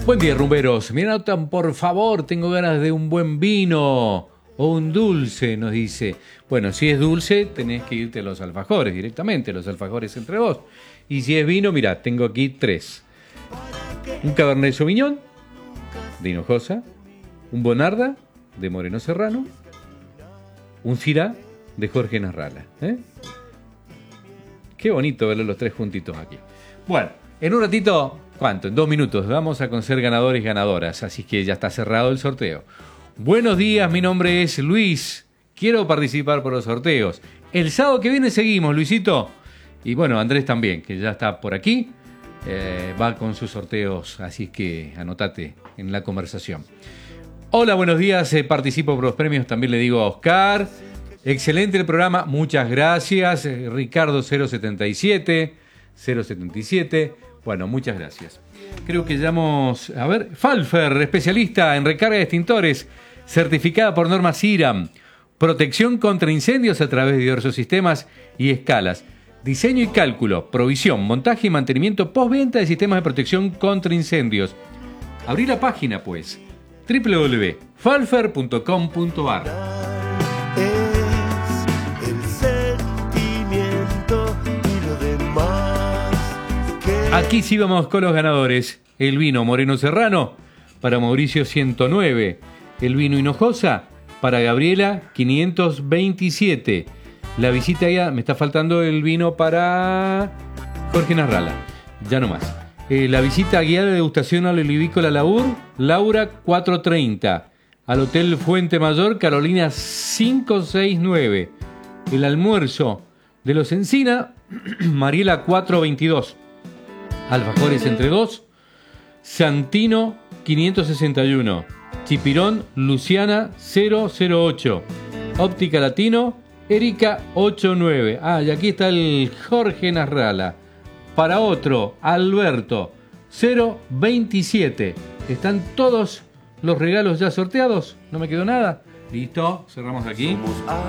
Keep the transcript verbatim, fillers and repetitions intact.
Buen día, rumberos. Me anotan, por favor, tengo ganas de un buen vino o un dulce, nos dice. Bueno, si es dulce, tenés que irte a los alfajores directamente, los alfajores entre vos. Y si es vino, mirá, tengo aquí tres. Un Cabernet Sauvignon, de Hinojosa. Un Bonarda, de Moreno Serrano. Un Syrah, de Jorge Nasralla. ¿eh? Qué bonito verlos los tres juntitos aquí. Bueno, en un ratito, ¿cuánto? En dos minutos vamos a conocer ganadores y ganadoras. Así que ya está cerrado el sorteo. Buenos días, mi nombre es Luis. Quiero participar por los sorteos. El sábado que viene seguimos, Luisito. Y bueno, Andrés también, que ya está por aquí. Eh, va con sus sorteos, así que anotate en la conversación. Hola, buenos días. Eh, participo por los premios. También le digo a Oscar. Excelente el programa. Muchas gracias. Eh, Ricardo cero setenta y siete. cero setenta y siete. Bueno, muchas gracias. Creo que llamamos... A ver, Falfer, especialista en recarga de extintores, certificada por normas I R A M. Protección contra incendios a través de diversos sistemas y escalas. Diseño y cálculo, provisión, montaje y mantenimiento postventa de sistemas de protección contra incendios. Abrí la página, pues. doble u doble u doble u punto falfer punto com punto a r. Aquí sí vamos con los ganadores. El vino Moreno Serrano para Mauricio ciento nueve. El vino Hinojosa para Gabriela quinientos veintisiete. La visita ya, me está faltando el vino para Jorge Nasralla. Ya no más. Eh, la visita guiada de degustación al olivícola Laur, Laura cuatrocientos treinta. Al Hotel Fuente Mayor, Carolina quinientos sesenta y nueve. El almuerzo de los Encina, Mariela cuatrocientos veintidós. Alfajores entre dos, Santino quinientos sesenta y uno. Chipirón, Luciana cero cero ocho. Óptica Latino, Erika ochenta y nueve. Ah, y aquí está el Jorge Nasralla. Para otro, Alberto cero veintisiete. ¿Están todos los regalos ya sorteados? ¿No me quedó nada? Listo, cerramos aquí.